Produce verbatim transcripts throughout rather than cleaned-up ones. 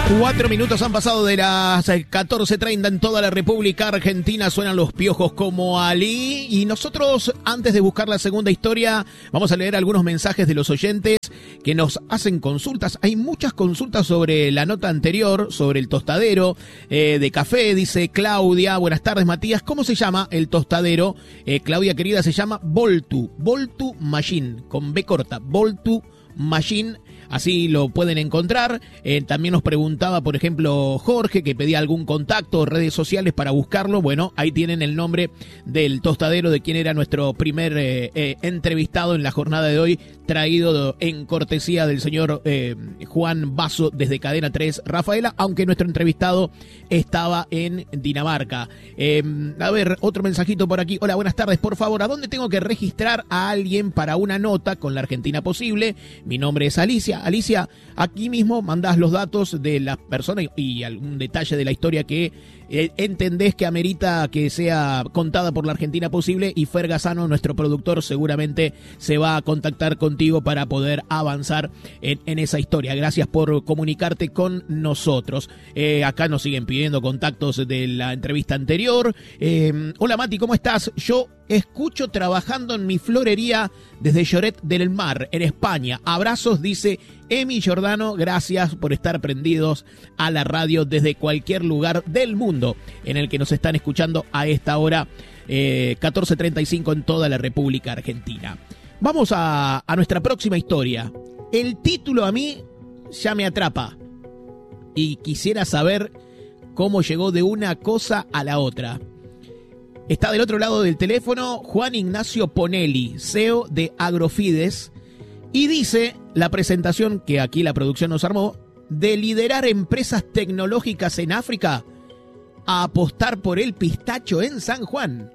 Cuatro minutos han pasado de las catorce treinta en toda la República Argentina. Suenan los piojos como Ali. Y nosotros, antes de buscar la segunda historia, vamos a leer algunos mensajes de los oyentes que nos hacen consultas. Hay muchas consultas sobre la nota anterior, sobre el tostadero eh, de café. Dice Claudia, buenas tardes Matías. ¿Cómo se llama el tostadero? Eh, Claudia querida, se llama Voltu. Voltu Machine, con B corta. Voltu Machine. Así lo pueden encontrar. Eh, también nos preguntaba, por ejemplo, Jorge, que pedía algún contacto o redes sociales para buscarlo. Bueno, ahí tienen el nombre del tostadero, de quien era nuestro primer eh, eh, entrevistado en la jornada de hoy, traído en cortesía del señor eh, Juan Basso desde Cadena tres Rafaela, aunque nuestro entrevistado estaba en Dinamarca. Eh, a ver, otro mensajito por aquí. Hola, buenas tardes. Por favor, ¿a dónde tengo que registrar a alguien para una nota con la Argentina Posible? Mi nombre es Alicia. Alicia, aquí mismo mandás los datos de la persona y, y algún detalle de la historia que eh, entendés que amerita que sea contada por la Argentina Posible, y Fer Gazzano, nuestro productor, seguramente se va a contactar contigo para poder avanzar en, en esa historia. Gracias por comunicarte con nosotros. Eh, acá nos siguen pidiendo contactos de la entrevista anterior. Eh, hola Mati, ¿cómo estás? Yo escucho trabajando en mi florería desde Lloret del Mar, en España. Abrazos, dice Emi Giordano. Gracias por estar prendidos a la radio desde cualquier lugar del mundo en el que nos están escuchando a esta hora, eh, catorce treinta y cinco en toda la República Argentina. Vamos a, a nuestra próxima historia. El título a mí ya me atrapa y quisiera saber cómo llegó de una cosa a la otra. Está del otro lado del teléfono Juan Ignacio Ponelli, C E O de Agrofides, y dice la presentación que aquí la producción nos armó, de liderar empresas tecnológicas en África a apostar por el pistacho en San Juan.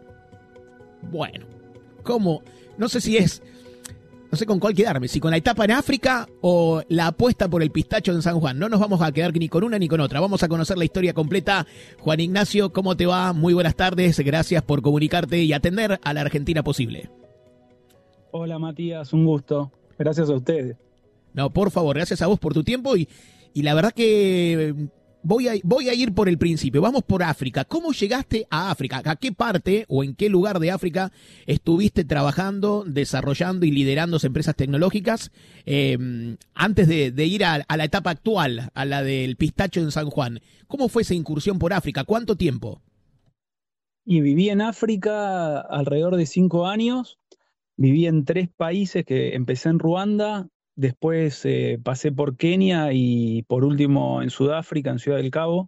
Bueno, ¿cómo? No sé si es, no sé con cuál quedarme, si con la etapa en África o la apuesta por el pistacho en San Juan. No nos vamos a quedar ni con una ni con otra. Vamos a conocer la historia completa. Juan Ignacio, ¿cómo te va? Muy buenas tardes. Gracias por comunicarte y atender a la Argentina Posible. Hola Matías, un gusto. Gracias a ustedes. No, por favor, gracias a vos por tu tiempo y, y la verdad que voy a, voy a ir por el principio. Vamos por África. ¿Cómo llegaste a África? ¿A qué parte o en qué lugar de África estuviste trabajando, desarrollando y liderando empresas tecnológicas eh, antes de, de ir a, a la etapa actual, a la del pistacho en San Juan? ¿Cómo fue esa incursión por África? ¿Cuánto tiempo? Y viví en África alrededor de cinco años. Viví en tres países, que empecé en Ruanda, después eh, pasé por Kenia y por último en Sudáfrica, en Ciudad del Cabo.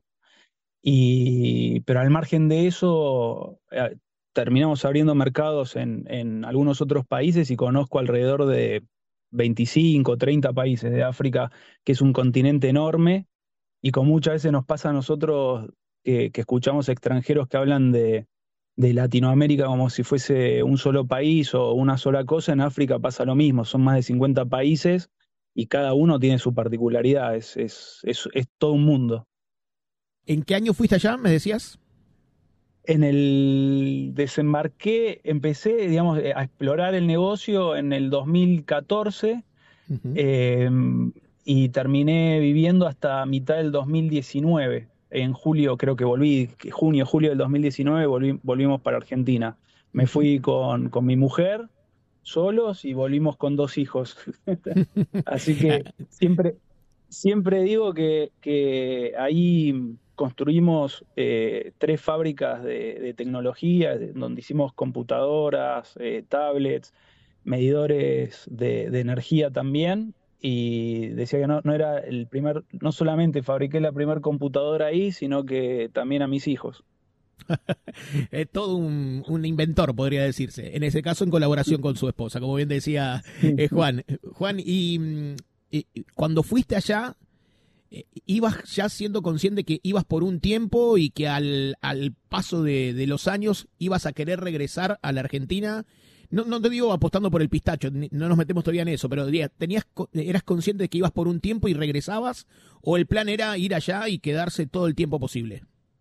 Y, pero al margen de eso, eh, terminamos abriendo mercados en, en algunos otros países y conozco alrededor de veinticinco, treinta países de África, que es un continente enorme, y como muchas veces nos pasa a nosotros que, que escuchamos extranjeros que hablan de de Latinoamérica como si fuese un solo país o una sola cosa. En África pasa lo mismo, son más de cincuenta países y cada uno tiene su particularidad, es, es, es, es todo un mundo. ¿En qué año fuiste allá, me decías? En el desembarqué, empecé, digamos, a explorar el negocio en el dos mil catorce. Uh-huh. eh, y terminé viviendo hasta mitad del dos mil diecinueve. En julio creo que volví, junio, julio del dos mil diecinueve volví, volvimos para Argentina. Me fui con, con mi mujer, solos, y volvimos con dos hijos. Así que siempre, siempre digo que, que ahí construimos eh, tres fábricas de, de tecnología, donde hicimos computadoras, eh, tablets, medidores de, de energía también. Y decía que no, no era el primer, no solamente fabriqué la primera computadora ahí, sino que también a mis hijos. Es todo un, un inventor, podría decirse. En ese caso, en colaboración con su esposa, como bien decía eh, Juan. Juan, y, y cuando fuiste allá, eh, ¿ibas ya siendo consciente que ibas por un tiempo y que al, al paso de, de los años ibas a querer regresar a la Argentina? No, no te digo apostando por el pistacho, no nos metemos todavía en eso, pero tenías, ¿eras consciente de que ibas por un tiempo y regresabas? ¿O el plan era ir allá y quedarse todo el tiempo posible?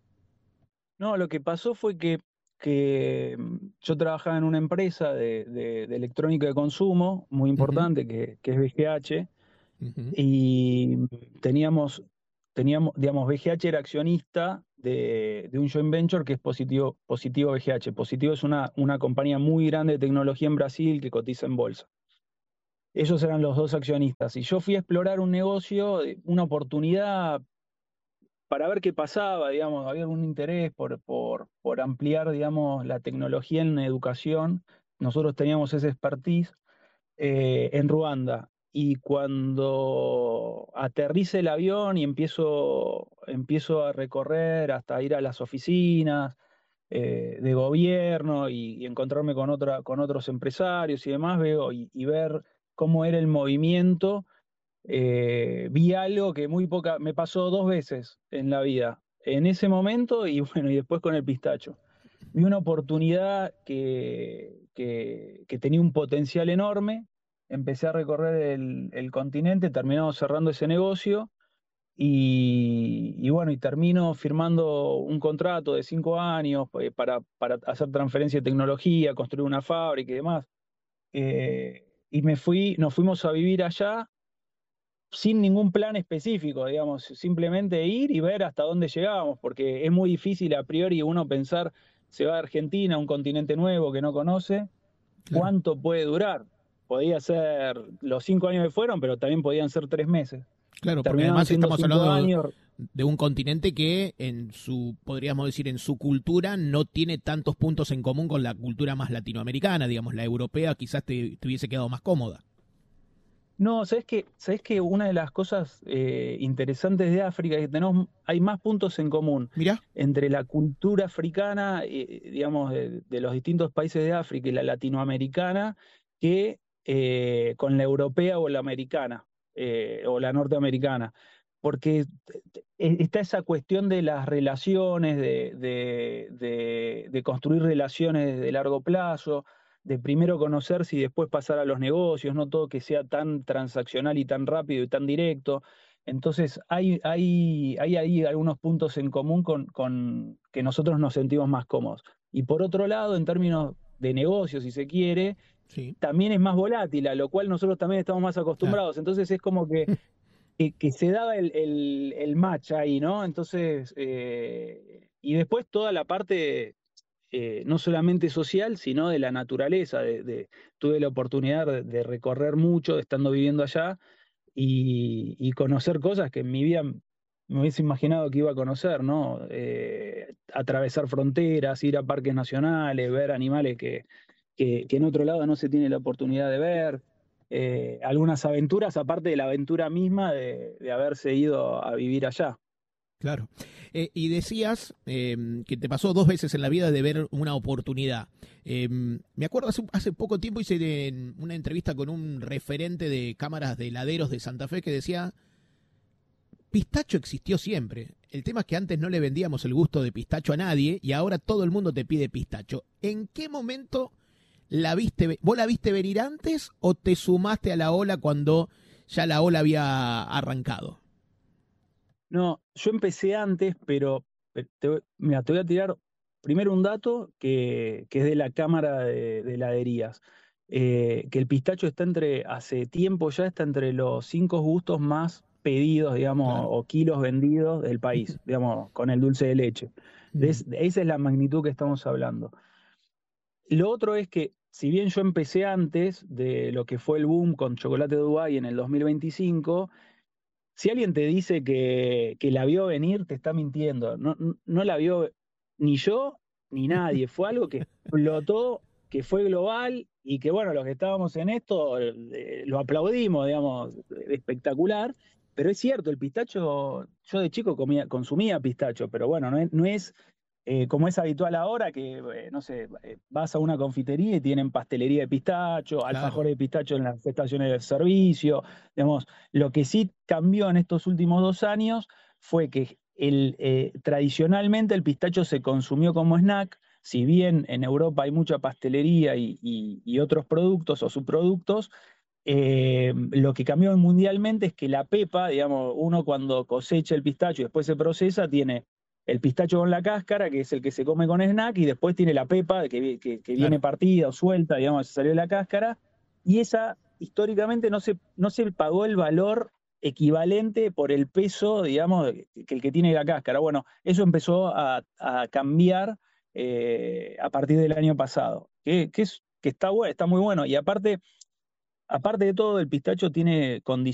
No, lo que pasó fue que, que yo trabajaba en una empresa de, de, de electrónica de consumo muy importante, uh-huh. que, que es B G H, uh-huh. y teníamos teníamos, digamos, B G H era accionista de, de un joint venture que es Positivo, Positivo B G H. Positivo es una, una compañía muy grande de tecnología en Brasil que cotiza en bolsa. Ellos eran los dos accionistas. Y yo fui a explorar un negocio, una oportunidad para ver qué pasaba, digamos, había algún interés por, por, por ampliar, digamos, la tecnología en educación. Nosotros teníamos ese expertise eh, en Ruanda. Y cuando aterrice el avión y empiezo, empiezo a recorrer hasta ir a las oficinas eh, de gobierno y, y encontrarme con, otra, con otros empresarios y demás, veo y, y ver cómo era el movimiento, eh, vi algo que muy poca, me pasó dos veces en la vida, en ese momento y bueno, y después con el pistacho. Vi una oportunidad que, que, que tenía un potencial enorme, empecé a recorrer el, el continente, terminamos cerrando ese negocio y, y bueno, y termino firmando un contrato de cinco años eh, para, para hacer transferencia de tecnología, construir una fábrica y demás. Eh, y me fui, nos fuimos a vivir allá sin ningún plan específico, digamos, simplemente ir y ver hasta dónde llegábamos, porque es muy difícil a priori uno pensar, se va a Argentina, un continente nuevo que no conoce, Claro. ¿cuánto puede durar? Podía ser los cinco años que fueron, pero también podían ser tres meses. Claro, porque Terminaron además siendo estamos cinco hablando años. de un continente que en su, podríamos decir, en su cultura no tiene tantos puntos en común con la cultura más latinoamericana, digamos, la europea quizás te, te hubiese quedado más cómoda. No, ¿sabes qué? ¿Sabes que una de las cosas eh, interesantes de África es que tenemos, hay más puntos en común Mirá, entre la cultura africana, eh, digamos, de, de los distintos países de África y la latinoamericana, que eh, con la europea o la americana, eh, o la norteamericana? Porque eh, está esa cuestión de las relaciones, de, de, de, de construir relaciones de largo plazo, de primero conocerse y después pasar a los negocios, no todo que sea tan transaccional y tan rápido y tan directo. Entonces hay, hay, hay ahí algunos puntos en común con, con que nosotros nos sentimos más cómodos. Y por otro lado, en términos de negocios, si se quiere, sí, también es más volátil, a lo cual nosotros también estamos más claro. acostumbrados. Entonces es como que, que, que se daba el, el, el match ahí, ¿no? Entonces, eh, y después toda la parte eh, no solamente social, sino de la naturaleza. De, de- tuve la oportunidad de, de recorrer mucho estando viviendo allá y, y conocer cosas que en mi vida me hubiese imaginado que iba a conocer, ¿no? Eh, atravesar fronteras, ir a parques nacionales, ver animales que, que, que en otro lado no se tiene la oportunidad de ver. Eh, algunas aventuras, aparte de la aventura misma de, de haberse ido a vivir allá. Claro. Eh, y decías eh, que te pasó dos veces en la vida de ver una oportunidad. Eh, me acuerdo hace, hace poco tiempo hice en una entrevista con un referente de cámaras de heladeros de Santa Fe que decía, pistacho existió siempre. El tema es que antes no le vendíamos el gusto de pistacho a nadie y ahora todo el mundo te pide pistacho. ¿En qué momento la viste? ¿Vos la viste venir antes o te sumaste a la ola cuando ya la ola había arrancado? No, yo empecé antes, pero eh, te, voy- mira, te voy a tirar primero un dato que, que es de la Cámara de, de Heladerías, eh, que el pistacho está entre, hace tiempo ya está entre los cinco gustos más pedidos, digamos, Claro. o kilos vendidos del país, digamos, con el dulce de leche. De Mm, es- de esa es la magnitud que estamos hablando. Lo otro es que, si bien yo empecé antes de lo que fue el boom con Chocolate Dubái en el dos mil veinticinco, si alguien te dice que, que la vio venir, te está mintiendo. No, no, no la vio ni yo ni nadie. Fue algo que explotó, que fue global y que, bueno, los que estábamos en esto eh, lo aplaudimos, digamos, espectacular. Pero es cierto, el pistacho, yo de chico comía, consumía pistacho, pero bueno, no es, no es eh, como es habitual ahora, que, eh, no sé, eh, vas a una confitería y tienen pastelería de pistacho, claro. alfajores de pistacho en las estaciones de servicio, digamos. Lo que sí cambió en estos últimos dos años fue que el, eh, tradicionalmente el pistacho se consumió como snack, si bien en Europa hay mucha pastelería y, y- y otros productos o subproductos, eh, lo que cambió mundialmente es que la pepa, digamos, uno cuando cosecha el pistacho y después se procesa, tiene el pistacho con la cáscara, que es el que se come con snack, y después tiene la pepa que, vi- que- que viene Claro. partida o suelta, digamos, se salió de la cáscara, y esa históricamente no se, no se pagó el valor equivalente por el peso, digamos, que el que tiene la cáscara. Bueno, eso empezó a, a cambiar eh, a partir del año pasado, que, que, es, que está, bueno, está muy bueno. Y aparte, aparte de todo, el pistacho tiene condiciones